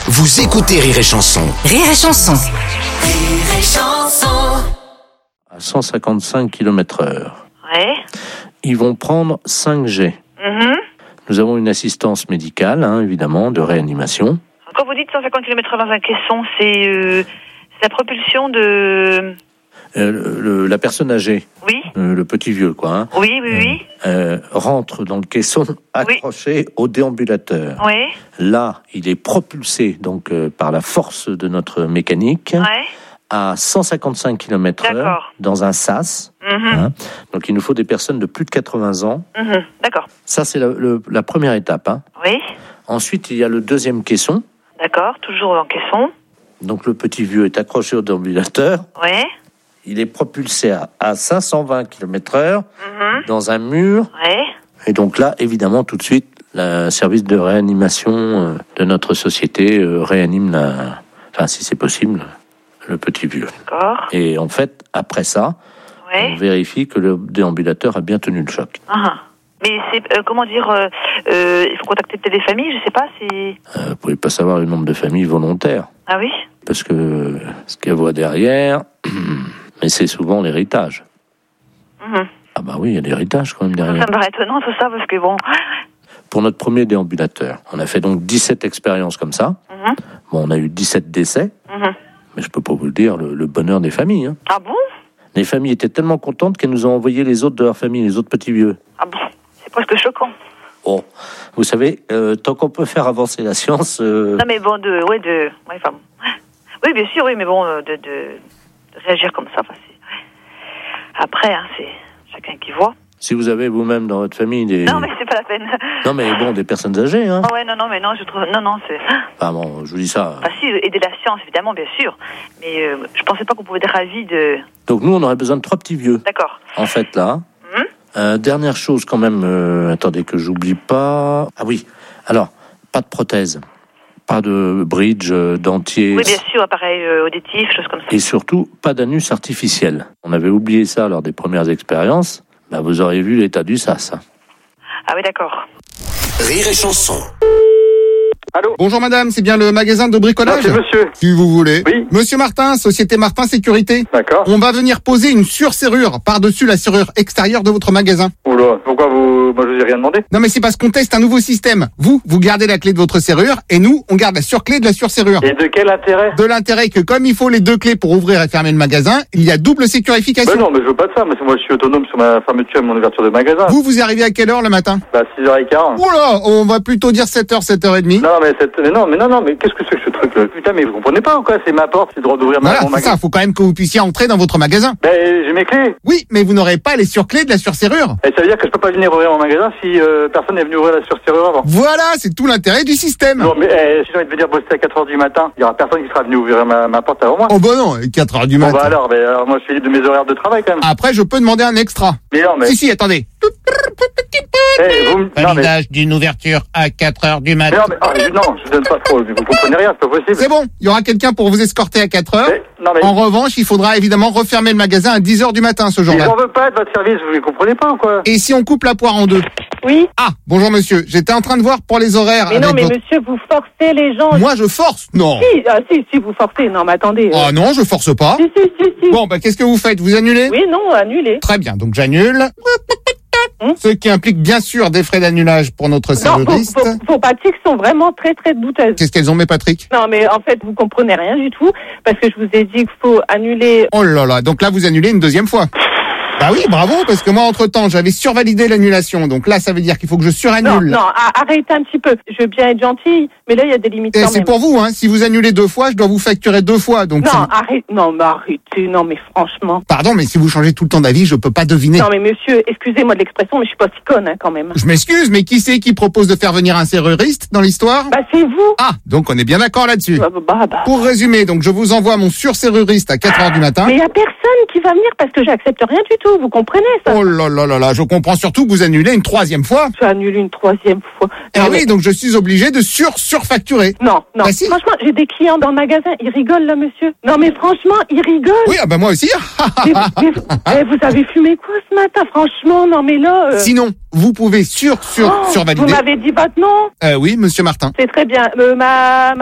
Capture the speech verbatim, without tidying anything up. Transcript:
Vous écoutez Rire et Chanson. Rire et Chanson. Rire et Chanson. À cent cinquante-cinq kilomètres heure. Ouais. Ils vont prendre cinq G. Mhm. Nous avons une assistance médicale, hein, évidemment, de réanimation. Quand vous dites cent cinquante kilomètres heure dans un caisson, c'est, euh, c'est la propulsion de... Euh, le, le- la personne âgée, Oui, euh, le petit vieux, quoi, hein, oui, oui, oui. euh, rentre dans le caisson accroché au déambulateur. Oui, Là, il est propulsé donc euh, par la force de notre mécanique ouais. à cent cinquante-cinq kilomètres heure D'accord. dans un sas. Mhm. Hein. Donc, il nous faut des personnes de plus de quatre-vingts ans. Mhm. D'accord. Ça, c'est la, le- la première étape. Hein. Oui, Ensuite, il y a le deuxième caisson. d'accord. Toujours en caisson. Donc, le petit vieux est accroché au déambulateur. Ouais. Il est propulsé à, à cinq cent vingt kilomètres heure Mhm. dans un mur. Ouais. Et donc là, évidemment, tout de suite, le service de réanimation euh, de notre société euh, réanime, la, enfin, si c'est possible, le petit vieux. D'accord. Et en fait, après ça, on Ouais. vérifie que le déambulateur a bien tenu le choc. Ah, ah. Mais c'est, euh, comment dire, euh, euh, il faut contacter peut-être des familles, je sais pas, c'est... Euh, vous pouvez pas savoir le nombre de familles volontaires, Ah oui. parce que ce qu'elle voit derrière, mais c'est souvent l'héritage. Mhm. Ah bah oui, il y a l'héritage quand même Ça derrière. me paraît étonnant tout ça, parce que bon... Pour notre premier déambulateur, on a fait donc dix-sept expériences comme ça. Mhm. Bon, on a eu dix-sept décès, Mhm. mais je peux pas vous le dire, le, le bonheur des familles. Hein. Ah bon? Les familles étaient tellement contentes qu'elles nous ont envoyé les autres de leur famille, les autres petits vieux. Ah bon? C'est presque choquant. Oh, vous savez, euh, tant qu'on peut faire avancer la science... euh, Non mais bon, de... Ouais, de... Ouais, enfin... Oui, bien sûr, oui, mais bon, euh, de, de, de réagir comme ça, enfin, c'est... Après, hein, c'est chacun qui voit. si vous avez vous-même dans votre famille des... Non, mais c'est pas la peine. Non, mais bon, des personnes âgées, hein. Ah ouais, non, non, mais non, je trouve... Non, non, c'est... Enfin bon, je vous dis ça. Enfin, si, aider la science, évidemment, bien sûr. Mais euh, je pensais pas qu'on pouvait être ravis de... Donc nous, on aurait besoin de trois petits vieux, D'accord. en fait, là. Mhm. Euh, dernière chose quand même, euh, attendez que j'oublie pas... Ah oui, alors, pas de prothèse, pas de bridge, euh, dentier, Oui, bien sûr, appareil euh, auditif, choses comme ça. et surtout, pas d'anus artificiel. On avait oublié ça lors des premières expériences. Bah, vous auriez vu l'état du sas. Hein. Ah oui, d'accord. Rire et Chanson. Allô? Bonjour madame, c'est bien le magasin de Ah, bricolage? c'est monsieur. Si vous voulez. Oui. Monsieur Martin, Société Martin Sécurité. D'accord. On va venir poser une surserrure par-dessus la serrure extérieure de votre magasin. Oula, pourquoi vous... Moi, je vous ai rien demandé. Non mais c'est parce qu'on teste un nouveau système. Vous, vous gardez la clé de votre serrure et nous, on garde la surclé de la surserrure. Et de quel intérêt? De l'intérêt que comme il faut les deux clés pour ouvrir et fermer le magasin, il y a double Ben sécurification. non, mais je veux pas de ça, parce que moi, je suis autonome sur ma fermeture et mon ouverture de magasin. Vous, vous arrivez à quelle heure le matin? Bah, six heures quinze. Oula, on va plutôt dire sept heures, sept heures trente. Non, mais cette... mais non, mais non, non, mais qu'est-ce que c'est que ce truc-là? Putain, mais vous comprenez pas ou quoi? C'est ma porte, c'est le droit d'ouvrir ma... Voilà, mon c'est magasin. ça, faut quand même que vous puissiez entrer dans votre magasin. Ben, j'ai mes clés. Oui, mais vous n'aurez pas les surclés de la surserrure. Et ça veut dire que je peux pas venir ouvrir mon magasin si euh, personne n'est venu ouvrir la surserrure avant. Voilà, c'est tout l'intérêt du système. Non, mais eh, si j'ai envie de venir bosser à quatre heures du matin, il y aura personne qui sera venu ouvrir ma, ma porte avant moi. Oh bah non, quatre heures du Bon, matin. bah alors, ben, alors, moi, je suis libre de mes horaires de travail quand même. Après, je peux demander un extra. Mais non, mais... Si, si, attendez. Eh, vous me- non, mais... Validage d'une ouverture à quatre heures du Mais matin. non, mais... ah, je- non, je vous donne pas trop. Vous comprenez rien, c'est pas possible. C'est bon, il y aura quelqu'un pour vous escorter à quatre heures. Mais- non, mais... En revanche, il faudra évidemment refermer le magasin à dix heures du matin ce Mais jour-là. j'en veux pas de votre service, vous les comprenez pas ou quoi? Et si on coupe la poire en deux? Oui, Ah, bonjour monsieur, j'étais en train de voir pour les horaires mais avec non, mais votre... monsieur, vous forcez les gens. Moi, je force? Non. Si, ah, si, si, vous forcez. Non, mais attendez. euh, Oh non, je force pas. Si, si, si, si. Bon, bah qu'est-ce que vous faites? Vous annulez? Oui, non, annulé. Très bien, donc j'annule. Hum. Ce qui implique bien sûr des frais d'annulage pour notre Non, vos, serveuriste. vos, vos pratiques sont vraiment très, très douteuses. Qu'est-ce qu'elles ont, mes Patrick? Non, mais en fait, vous comprenez rien du tout, parce que je vous ai dit qu'il faut annuler. Oh là là, donc là vous annulez une deuxième fois. Bah oui, bravo, parce que moi entre-temps j'avais survalidé l'annulation, donc là ça veut dire qu'il faut que je Non, surannule. non, a- arrêtez un petit peu. Je veux bien être gentille, mais là, il y a des limites Et quand c'est même. pour vous, hein, si vous annulez deux fois, je dois vous facturer deux fois, donc... Non, c'est- arrête, non, mais arrêtez, non, mais franchement. Pardon, mais si vous changez tout le temps d'avis, je peux pas deviner. Non, mais monsieur, excusez-moi de l'expression, mais je suis pas si conne, hein, quand même. Je m'excuse, mais qui c'est qui propose de faire venir un serruriste dans l'histoire? Bah, c'est vous. Ah, donc on est bien d'accord là-dessus. Bah, bah, bah. Pour résumer, donc je vous envoie mon surserruriste à quatre heures du matin. Mais il y a personne qui va venir parce que j'accepte rien du tout, vous comprenez ça? Oh là là là là, je comprends surtout que vous annulez une troisième fois. Je annule une troisième fois. Eh Non, oui, mais- donc je suis obligé de sur-surfacturer. Non, non. Bah si. Franchement, j'ai des clients dans le magasin, ils rigolent là, monsieur. Non, mais franchement, ils rigolent. Oui, ah bah moi aussi. Mais, mais- eh, vous avez fumé quoi ce matin? Franchement, non, mais là. euh, Sinon, vous pouvez sur sur oh, survalider. vous m'avez dit votre nom? Euh, oui, monsieur Martin. C'est très bien. Euh, ma